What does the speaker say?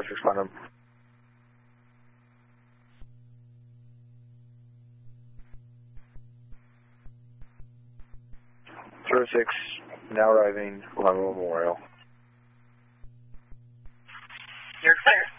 06 Quantum. 06, now arriving, Longview Memorial. You're clear.